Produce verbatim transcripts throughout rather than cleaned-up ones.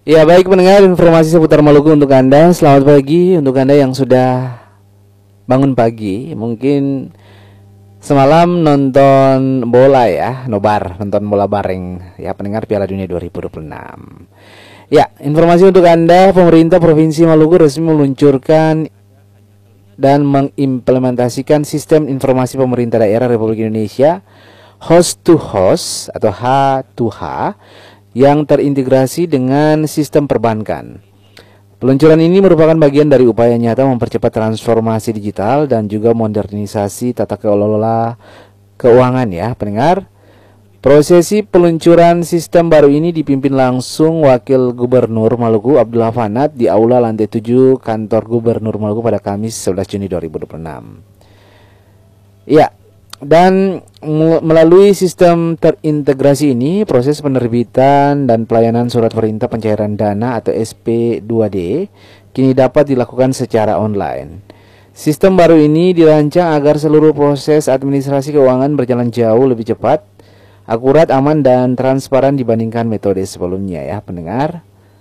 Ya baik pendengar, informasi seputar Maluku untuk Anda. Selamat pagi untuk Anda yang sudah bangun pagi. Mungkin semalam nonton bola ya, nobar, nonton bola bareng ya pendengar Piala Dunia dua ribu dua puluh enam. Ya, informasi untuk Anda, pemerintah Provinsi Maluku resmi meluncurkan dan mengimplementasikan sistem informasi pemerintah daerah Republik Indonesia host to host atau H to H yang terintegrasi dengan sistem perbankan. Peluncuran ini merupakan bagian dari upaya nyata mempercepat transformasi digital dan juga modernisasi tata kelola keuangan ya pendengar. Prosesi peluncuran sistem baru ini dipimpin langsung Wakil Gubernur Maluku Abdullah Fanat di Aula Lantai tujuh Kantor Gubernur Maluku pada Kamis sebelas Juni dua ribu dua puluh enam. Ya, dan melalui sistem terintegrasi ini, proses penerbitan dan pelayanan surat perintah pencairan dana atau S P dua D kini dapat dilakukan secara online. Sistem baru ini dirancang agar seluruh proses administrasi keuangan berjalan jauh lebih cepat, akurat, aman, dan transparan dibandingkan metode sebelumnya ya pendengar.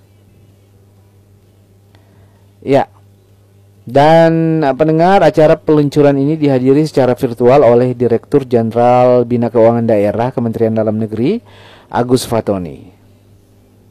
Ya. Dan pendengar, acara peluncuran ini dihadiri secara virtual oleh Direktur Jenderal Bina Keuangan Daerah Kementerian Dalam Negeri Agus Fatoni.